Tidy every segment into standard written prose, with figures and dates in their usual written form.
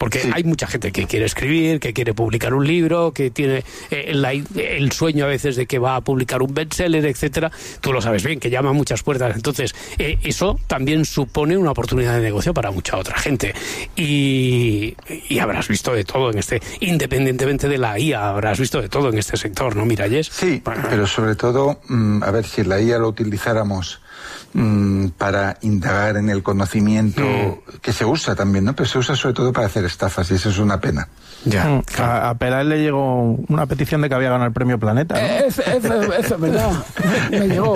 Porque hay mucha gente que quiere escribir, que quiere publicar un libro, que tiene el sueño a veces de que va a publicar un bestseller, etcétera. Tú lo sabes bien, que llama a muchas puertas. Entonces, eso también supone una oportunidad de negocio para mucha otra gente. Y habrás visto de todo independientemente de la IA, habrás visto de todo en este sector, ¿no, Miralles? Sí, pero sobre todo, a ver, si la IA lo utilizáramos para indagar en el conocimiento, que se usa también, ¿no? Pero se usa sobre todo para hacer estafas, y eso es una pena. Ya. A Peláez le llegó una petición de que había ganado el premio Planeta, ¿no? Eso es verdad. Me llegó.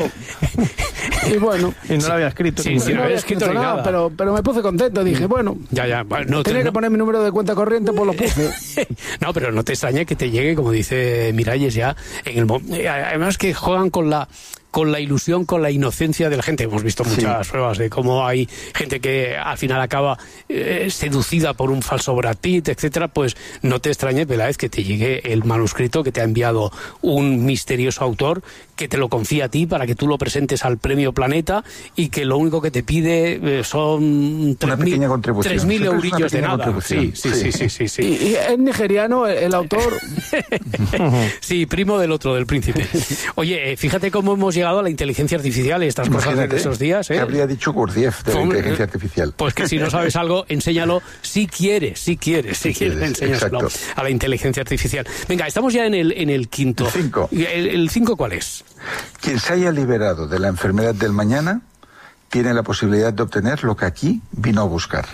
Y bueno. Y no lo había escrito. Sí, no había escrito nada. Pero me puse contento. Dije, bueno. Ya. Bueno, tenía que poner mi número de cuenta corriente, pues lo puse. No, pero no te extraña que te llegue, como dice Miralles, ya en el además que juegan con la ilusión, con la inocencia de la gente. Hemos visto muchas pruebas de cómo hay gente que al final acaba seducida por un falso Brad Pitt, etcétera. Pues no te extrañe, Peláez, que te llegue el manuscrito que te ha enviado un misterioso autor, que te lo confía a ti para que tú lo presentes al Premio Planeta, y que lo único que te pide son 3.000 eurillos de nada. Sí. Y es nigeriano el autor. Sí, primo del otro, del príncipe. Oye, fíjate cómo hemos llegado a la inteligencia artificial y estas cosas de esos días. ¿Qué habría dicho Gurdjieff de la inteligencia artificial? Pues que si no sabes algo, enséñalo. Si quieres, enséñaselo a la inteligencia artificial. Venga, estamos ya en el quinto. El 5. ¿El 5 cuál es? Quien se haya liberado de la enfermedad del mañana tiene la posibilidad de obtener lo que aquí vino a buscar.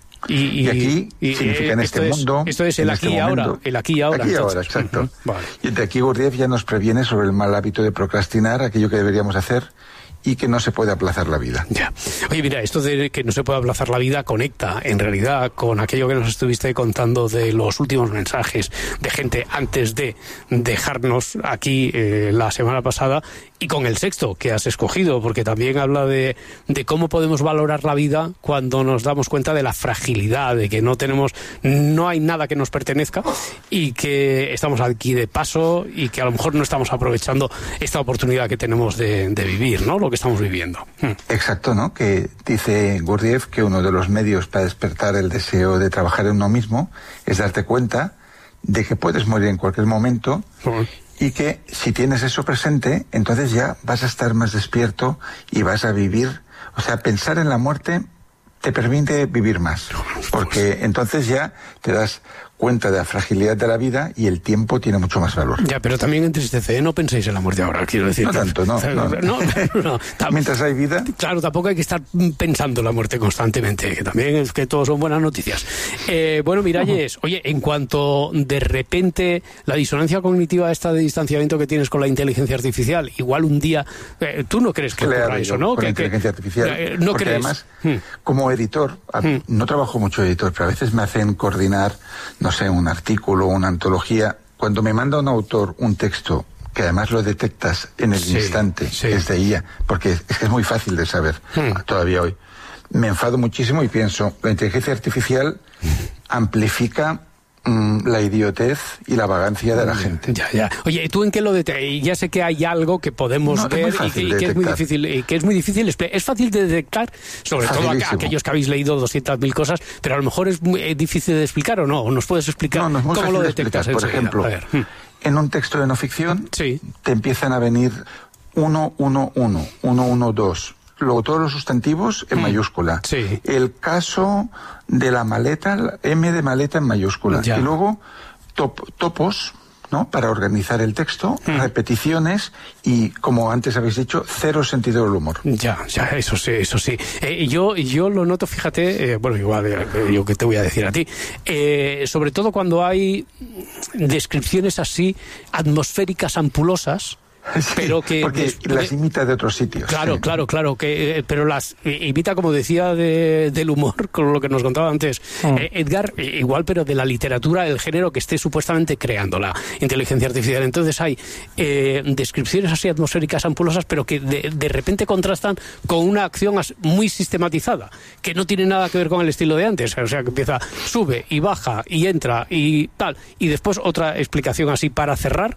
Y aquí significa en este mundo. Esto es el aquí y ahora. El aquí y ahora. Aquí y ahora, exacto. Vale. Y de aquí Gurdjieff ya nos previene sobre el mal hábito de procrastinar aquello que deberíamos hacer y que no se puede aplazar la vida. Ya. Oye, mira, esto de que no se puede aplazar la vida conecta en realidad con aquello que nos estuviste contando de los últimos mensajes de gente antes de dejarnos aquí la semana pasada, y con el sexto que has escogido, porque también habla de cómo podemos valorar la vida cuando nos damos cuenta de la fragilidad, de que no hay nada que nos pertenezca y que estamos aquí de paso y que a lo mejor no estamos aprovechando esta oportunidad que tenemos de vivir, ¿no? Lo que estamos viviendo. Exacto, ¿no? Que dice Gurdjieff que uno de los medios para despertar el deseo de trabajar en uno mismo es darte cuenta de que puedes morir en cualquier momento. Y que si tienes eso presente, entonces ya vas a estar más despierto y vas a vivir. O sea, pensar en la muerte te permite vivir más, porque entonces ya te das cuenta de la fragilidad de la vida y el tiempo tiene mucho más valor. Ya, pero también entristece, no penséis en la muerte ahora, quiero decir. No tanto, no. Mientras hay vida. Claro, tampoco hay que estar pensando en la muerte constantemente, que también es que todo son buenas noticias. Bueno, Miralles, oye, en cuanto de repente la disonancia cognitiva esta de distanciamiento que tienes con la inteligencia artificial, igual un día, tú no crees que ocurra eso, ¿no? Con la inteligencia artificial. No porque crees. Además, como editor, no trabajo mucho de editor, pero a veces me hacen coordinar, no sé, un artículo, una antología. Cuando me manda un autor un texto, que además lo detectas en el instante, desde IA, porque es que es muy fácil de saber todavía hoy, me enfado muchísimo y pienso, la inteligencia artificial amplifica la idiotez y la vagancia de la gente. Ya. Oye, ¿tú en qué lo detectas? Ya sé que hay algo que podemos ver y que es muy difícil. Es fácil de detectar, sobre todo aquellos que habéis leído 200.000 cosas, pero a lo mejor es muy difícil de explicar, ¿o no? ¿O nos puedes explicar cómo lo detectas? Por ejemplo, en un texto de no ficción te empiezan a venir 111, 112. Luego todos los sustantivos en mayúscula. Sí. El caso de la maleta, M de maleta en mayúscula. Y luego topos, ¿no? Para organizar el texto, repeticiones y, como antes habéis dicho, cero sentido del humor. Ya, eso sí. Yo lo noto, fíjate, bueno, igual yo que te voy a decir a ti, sobre todo cuando hay descripciones así atmosféricas ampulosas. Sí, pero que porque las imita de otros sitios. Claro, pero las imita, como decía, del humor, con lo que nos contaba antes Edgar, igual, pero de la literatura, el género que esté supuestamente creando la inteligencia artificial. Entonces hay descripciones así atmosféricas ampulosas, pero que de repente contrastan con una acción muy sistematizada, que no tiene nada que ver con el estilo de antes. O sea, que empieza, sube y baja y entra y tal, y después otra explicación así para cerrar,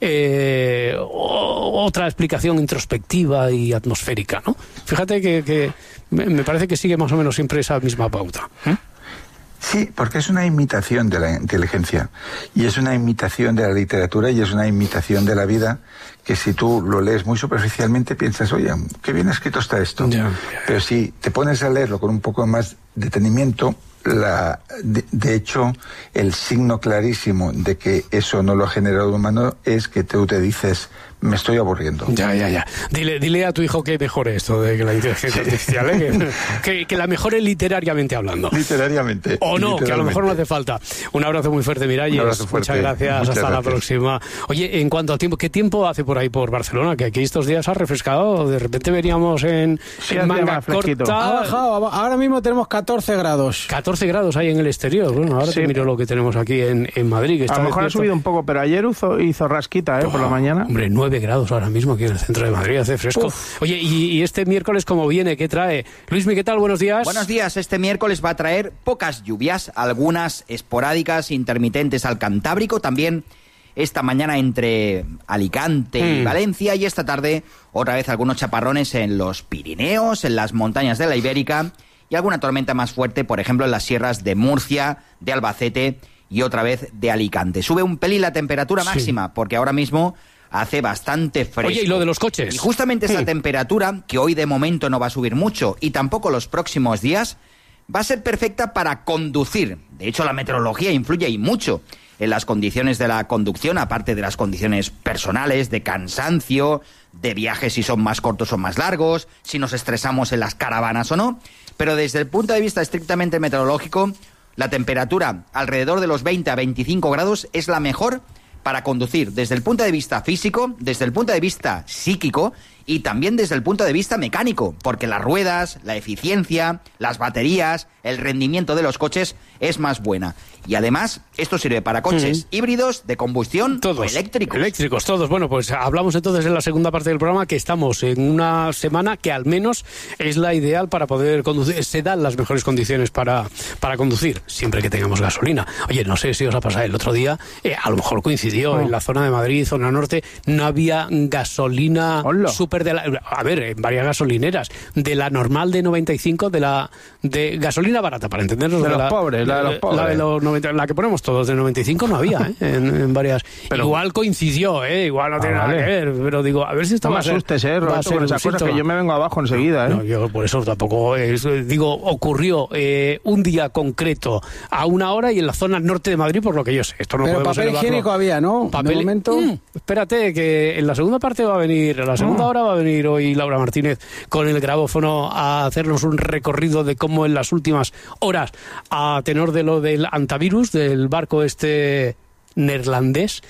otra explicación introspectiva y atmosférica, ¿no? Fíjate que me parece que sigue más o menos siempre esa misma pauta. Sí, porque es una imitación de la inteligencia y es una imitación de la literatura y es una imitación de la vida que si tú lo lees muy superficialmente piensas, oye, qué bien escrito está esto. Pero si te pones a leerlo con un poco más de detenimiento, de hecho, el signo clarísimo de que eso no lo ha generado un humano es que tú te dices, me estoy aburriendo. Ya. Dile a tu hijo que mejore esto de que la inteligencia artificial, que la mejore literariamente hablando. Literariamente. O no, que a lo mejor no hace falta. Un abrazo muy fuerte, Miralles. Muchas gracias. Hasta la próxima. Oye, en cuanto al tiempo, ¿qué tiempo hace por ahí por Barcelona? Que aquí estos días ha refrescado. De repente veníamos en manga corta. Ha bajado. Ahora mismo tenemos 14 grados. 14 grados hay en el exterior. Bueno, ahora te miro lo que tenemos aquí en Madrid. Que está a lo mejor ha subido un poco, pero ayer hizo rasquita, por la mañana. Hombre, 9 grados ahora mismo aquí en el centro de Madrid, hace fresco. Uf. Oye, y este miércoles, ¿cómo viene? ¿Qué trae? Luismi, ¿qué tal? Buenos días. Buenos días. Este miércoles va a traer pocas lluvias, algunas esporádicas, intermitentes al Cantábrico, también esta mañana entre Alicante y Valencia, y esta tarde otra vez algunos chaparrones en los Pirineos, en las montañas de la Ibérica, y alguna tormenta más fuerte, por ejemplo, en las sierras de Murcia, de Albacete y otra vez de Alicante. Sube un pelín la temperatura máxima, porque ahora mismo hace bastante fresco. Oye, ¿y lo de los coches? Y justamente esta temperatura, que hoy de momento no va a subir mucho, y tampoco los próximos días, va a ser perfecta para conducir. De hecho, la meteorología influye y mucho en las condiciones de la conducción, aparte de las condiciones personales, de cansancio, de viajes si son más cortos o más largos, si nos estresamos en las caravanas o no. Pero desde el punto de vista estrictamente meteorológico, la temperatura alrededor de los 20 a 25 grados es la mejor para conducir desde el punto de vista físico, desde el punto de vista psíquico y también desde el punto de vista mecánico, porque las ruedas, la eficiencia, las baterías, el rendimiento de los coches es más buena. Y además, esto sirve para coches híbridos, de combustión o eléctricos. Eléctricos, todos. Bueno, pues hablamos entonces en la segunda parte del programa que estamos en una semana que al menos es la ideal para poder conducir. Se dan las mejores condiciones para conducir, siempre que tengamos gasolina. Oye, no sé si os ha pasado el otro día, a lo mejor coincidió en la zona de Madrid, zona norte, no había gasolina súper en varias gasolineras, de la normal de 95, de gasolina barata, para entendernos. De los pobres, la de los pobres. La de los 90, la que ponemos todos, de 95 no había, en varias. Pero igual coincidió, igual no tiene nada que ver, pero digo, a ver si no me asustes, Roberto, con esas cosas, que yo me vengo abajo enseguida, No, yo por eso tampoco, digo, ocurrió un día concreto a una hora y en la zona norte de Madrid, por lo que yo sé. Esto no pero podemos papel higiénico había, ¿no? Papel, de momento. Espérate, que en la segunda parte va a venir, en la segunda hora va a venir hoy Laura Martínez con el grabófono a hacernos un recorrido de cómo en las últimas horas, a tenor de lo del antivirus, del barco neerlandés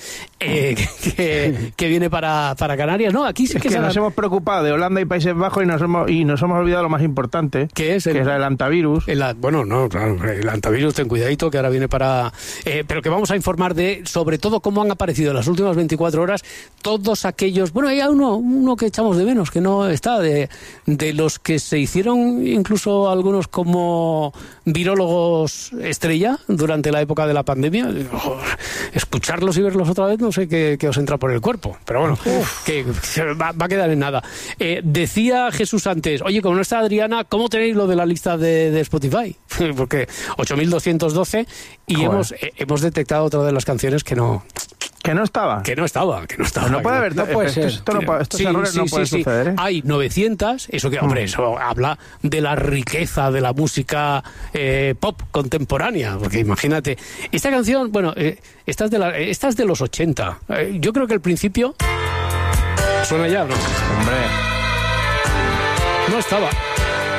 que viene para Canarias. No, aquí sí que nos hemos preocupado de Holanda y Países Bajos y nos hemos olvidado lo más importante, que es el antivirus. Bueno, no, claro, el antivirus, ten cuidadito, que ahora viene para... pero que vamos a informar sobre todo cómo han aparecido en las últimas 24 horas todos aquellos... Bueno, hay uno que echamos de menos, que no está, de los que se hicieron incluso algunos como virólogos estrella durante la época de la pandemia. Escucharlos y verlos otra vez, no sé qué os entra por el cuerpo, pero bueno, que va a quedar en nada. Decía Jesús antes, oye, como no está Adriana, ¿cómo tenéis lo de la lista de Spotify? Porque 8.212 y hemos detectado otra de las canciones que no estaba. No puede haber, estos errores no pueden suceder, ¿eh? Hay 900, eso habla de la riqueza de la música pop contemporánea, porque imagínate, esta canción, bueno, esta es de los 80. Yo creo que el principio suena ya, ¿no? Hombre. No estaba.